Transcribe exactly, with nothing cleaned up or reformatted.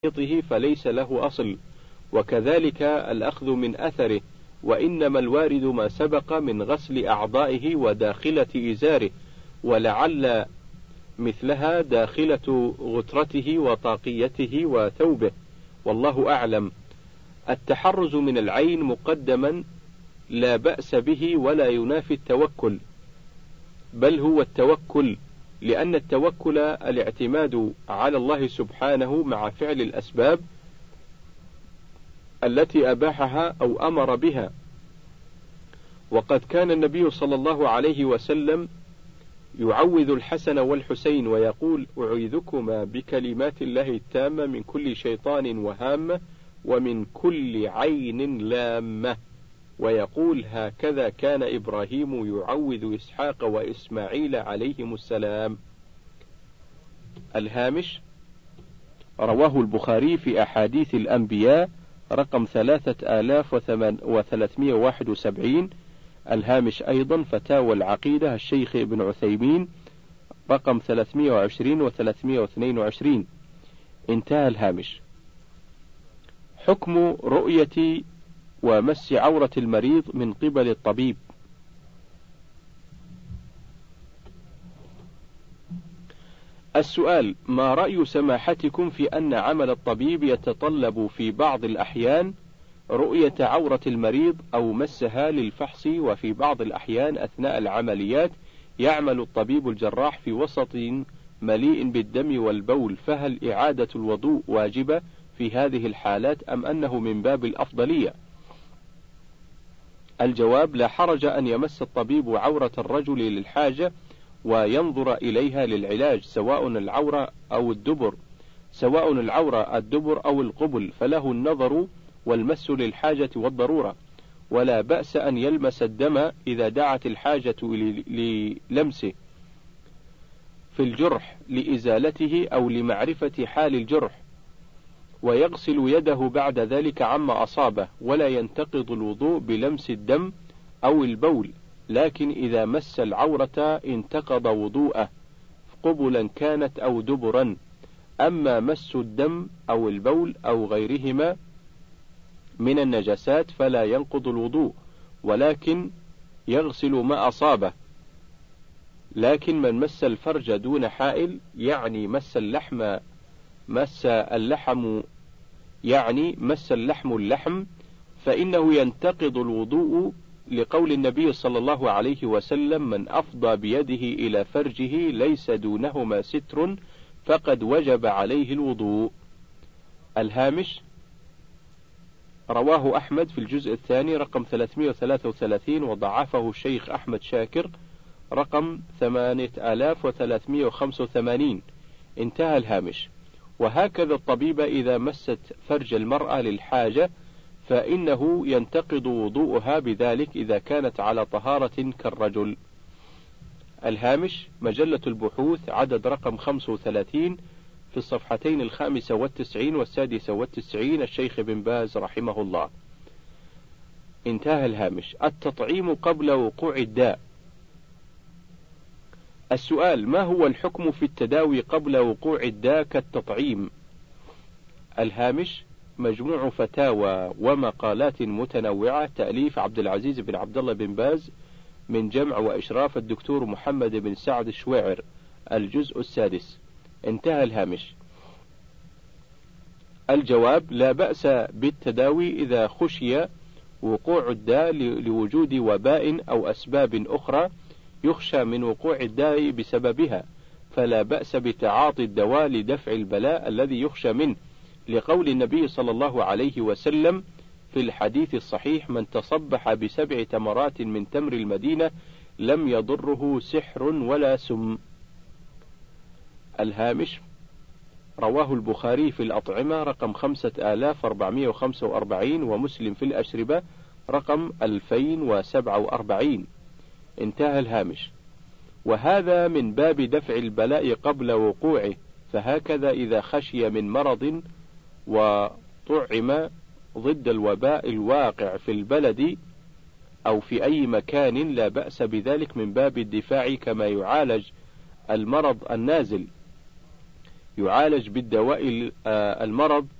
خيطه فليس له أصل، وكذلك الأخذ من أثره، وإنما الوارد ما سبق من غسل أعضائه وداخلة إزاره، ولعل مثلها داخلة غترته وطاقيته وثوبه، والله أعلم. التحرز من العين مقدما لا بأس به ولا ينافي التوكل، بل هو التوكل، لأن التوكل الاعتماد على الله سبحانه مع فعل الأسباب التي أباحها أو أمر بها. وقد كان النبي صلى الله عليه وسلم يعوذ الحسن والحسين ويقول: أعيذكما بكلمات الله التامة من كل شيطان وهامة ومن كل عين لامة، ويقول: هكذا كان إبراهيم يعوذ إسحاق وإسماعيل عليهم السلام. الهامش: رواه البخاري في أحاديث الأنبياء رقم ثلاثة آلاف وثلاثمائة وواحد وسبعين. الهامش أيضا فتاوى العقيدة الشيخ ابن عثيمين رقم ثلاثمائة وعشرين وثلاثمائة واثنين وعشرين. انتهى الهامش. حكم رؤية ومس عورة المريض من قبل الطبيب. السؤال: ما رأي سماحتكم في أن عمل الطبيب يتطلب في بعض الأحيان رؤية عورة المريض أو مسها للفحص، وفي بعض الأحيان أثناء العمليات يعمل الطبيب الجراح في وسط مليء بالدم والبول، فهل إعادة الوضوء واجبة في هذه الحالات أم أنه من باب الأفضلية؟ الجواب: لا حرج أن يمس الطبيب عورة الرجل للحاجة وينظر إليها للعلاج، سواء العورة أو الدبر سواء العورة الدبر أو القبل، فله النظر والمس للحاجة والضرورة، ولا بأس أن يلمس الدم إذا دعت الحاجة للمسه في الجرح لإزالته أو لمعرفة حال الجرح، ويغسل يده بعد ذلك عما أصابه، ولا ينتقض الوضوء بلمس الدم أو البول، لكن إذا مس العورة انتقض وضوءه قبلا كانت أو دبرا. أما مس الدم أو البول أو غيرهما من النجاسات فلا ينقض الوضوء، ولكن يغسل ما أصابه. لكن من مس الفرج دون حائل، يعني مس اللحم مس اللحم يعني مس اللحم اللحم فإنه ينتقض الوضوء، لقول النبي صلى الله عليه وسلم: من أفضى بيده إلى فرجه ليس دونهما ستر فقد وجب عليه الوضوء. الهامش: رواه أحمد في الجزء الثاني رقم ثلاثمائة وثلاثة وثلاثين، وضعفه الشيخ أحمد شاكر رقم ثمانية آلاف وثلاثمائة وخمسة وثمانين. انتهى الهامش. وهكذا الطبيب إذا مست فرج المرأة للحاجة فإنه ينتقض وضوءها بذلك إذا كانت على طهارة كالرجل. الهامش: مجلة البحوث عدد رقم خمسة وثلاثين في الصفحتين الخامسة والتسعين والسادسة والتسعين، الشيخ بن باز رحمه الله. انتهى الهامش. التطعيم قبل وقوع الداء. السؤال: ما هو الحكم في التداوي قبل وقوع الداء كالتطعيم؟ الهامش: مجموع فتاوى ومقالات متنوعة، تأليف عبد العزيز بن عبد الله بن باز، من جمع وإشراف الدكتور محمد بن سعد الشويعر، الجزء السادس. انتهى الهامش. الجواب: لا بأس بالتداوي إذا خشي وقوع الداء لوجود وباء أو أسباب أخرى يخشى من وقوع الداء بسببها، فلا بأس بتعاطي الدواء لدفع البلاء الذي يخشى منه، لقول النبي صلى الله عليه وسلم في الحديث الصحيح: من تصبح بسبع تمرات من تمر المدينة لم يضره سحر ولا سم. الهامش: رواه البخاري في الأطعمة رقم خمسة آلاف وأربعمائة وخمسة وأربعين، ومسلم في الأشربة رقم ألفين وسبعة وأربعين. انتهى الهامش. وهذا من باب دفع البلاء قبل وقوعه، فهكذا إذا خشي من مرض وطعم ضد الوباء الواقع في البلد أو في أي مكان لا بأس بذلك من باب الدفاع، كما يعالج المرض النازل. يعالج بالدواء المرض